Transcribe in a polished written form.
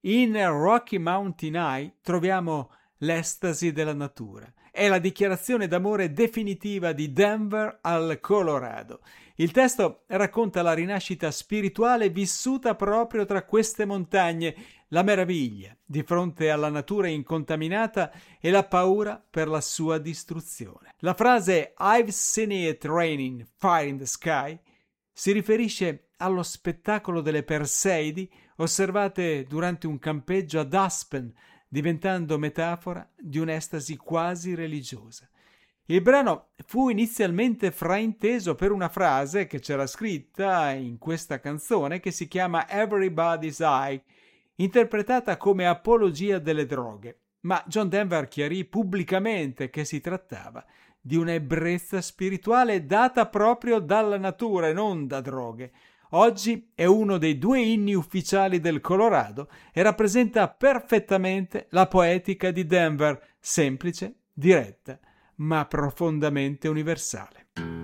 In Rocky Mountain High troviamo l'estasi della natura. È la dichiarazione d'amore definitiva di Denver al Colorado. Il testo racconta la rinascita spirituale vissuta proprio tra queste montagne, la meraviglia di fronte alla natura incontaminata e la paura per la sua distruzione. La frase "I've seen it raining fire in the sky" si riferisce allo spettacolo delle Perseidi osservate durante un campeggio ad Aspen, diventando metafora di un'estasi quasi religiosa. Il brano fu inizialmente frainteso per una frase che c'era scritta in questa canzone che si chiama Everybody's High, interpretata come apologia delle droghe, ma John Denver chiarì pubblicamente che si trattava di un'ebbrezza spirituale data proprio dalla natura e non da droghe. Oggi è uno dei 2 inni ufficiali del Colorado e rappresenta perfettamente la poetica di Denver, semplice, diretta, ma profondamente universale.